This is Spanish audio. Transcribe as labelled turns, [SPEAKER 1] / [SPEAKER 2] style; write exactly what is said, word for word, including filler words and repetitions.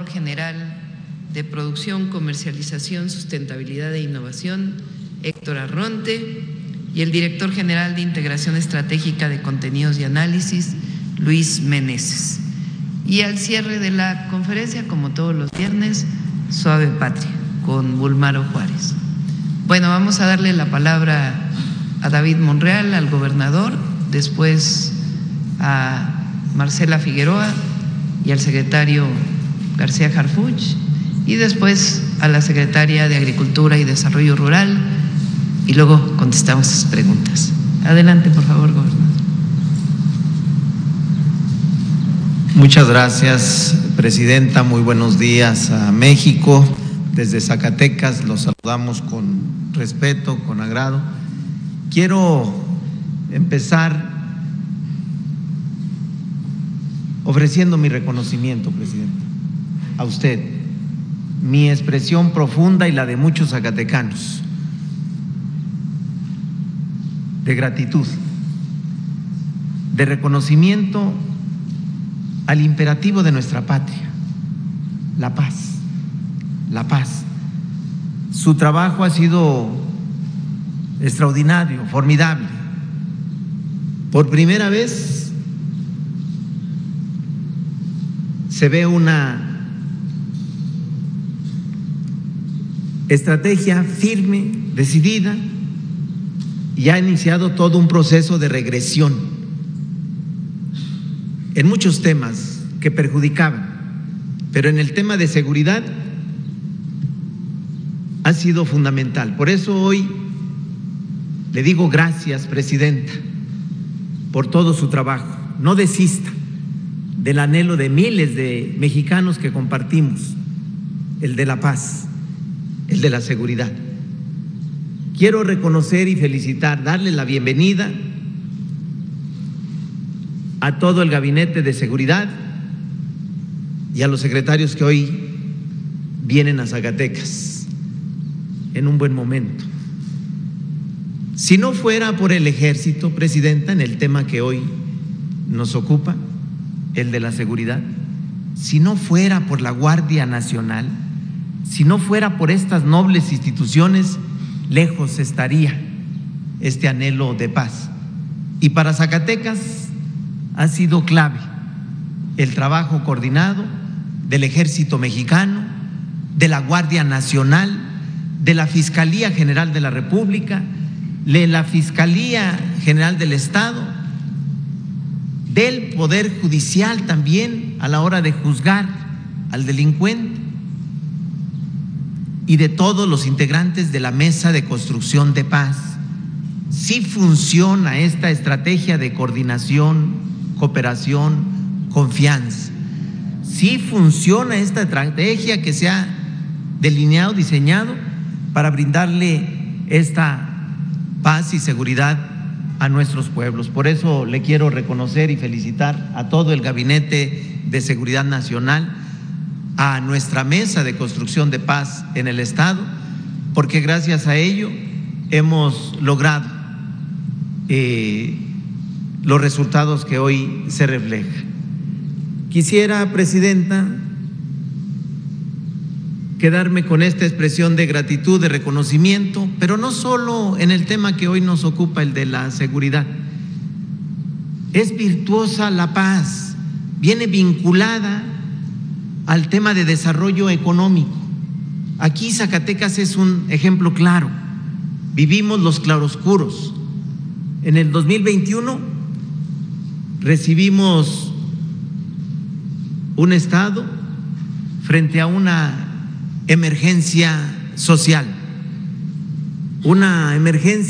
[SPEAKER 1] Coordinador General de Producción, Comercialización, Sustentabilidad e Innovación, Héctor Arronte, y el Director General de Integración Estratégica de Contenidos y Análisis, Luis Meneses. Y al cierre de la conferencia, como todos los viernes, Suave Patria, con Bulmaro Juárez. Bueno, vamos a darle la palabra a David Monreal, al gobernador, después a Marcela Figueroa y al secretario García Harfuch, y después a la secretaria de Agricultura y Desarrollo Rural, y luego contestamos sus preguntas. Adelante, por favor, gobernador.
[SPEAKER 2] Muchas gracias, presidenta. Muy buenos días a México. Desde Zacatecas los saludamos con respeto, con agrado. Quiero empezar ofreciendo mi reconocimiento, presidenta, a usted, mi expresión profunda y la de muchos zacatecanos de gratitud, de reconocimiento al imperativo de nuestra patria, la paz, la paz. Su trabajo ha sido extraordinario, formidable. Por primera vez se ve una estrategia firme, decidida, y ha iniciado todo un proceso de regresión en muchos temas que perjudicaban, pero en el tema de seguridad ha sido fundamental. Por eso hoy le digo gracias, presidenta, por todo su trabajo. No desista del anhelo de miles de mexicanos que compartimos, el de la paz, el de la seguridad. Quiero reconocer y felicitar, darle la bienvenida a todo el gabinete de seguridad y a los secretarios que hoy vienen a Zacatecas en un buen momento. Si no fuera por el ejército, presidenta, en el tema que hoy nos ocupa, el de la seguridad, si no fuera por la Guardia Nacional, si no fuera por estas nobles instituciones, lejos estaría este anhelo de paz. Y para Zacatecas ha sido clave el trabajo coordinado del Ejército Mexicano, de la Guardia Nacional, de la Fiscalía General de la República, de la Fiscalía General del Estado, del Poder Judicial también a la hora de juzgar al delincuente, y de todos los integrantes de la Mesa de Construcción de Paz. Sí funciona esta estrategia de coordinación, cooperación, confianza. Sí funciona esta estrategia que se ha delineado, diseñado para brindarle esta paz y seguridad a nuestros pueblos. Por eso le quiero reconocer y felicitar a todo el Gabinete de Seguridad Nacional, a nuestra Mesa de Construcción de Paz en el Estado, porque gracias a ello hemos logrado eh, los resultados que hoy se reflejan. Quisiera, presidenta, quedarme con esta expresión de gratitud, de reconocimiento, pero no solo en el tema que hoy nos ocupa, el de la seguridad. Es virtuosa la paz, viene vinculada al tema de desarrollo económico. Aquí Zacatecas es un ejemplo claro. Vivimos los claroscuros. En el dos mil veintiuno recibimos un estado frente a una emergencia social, una emergencia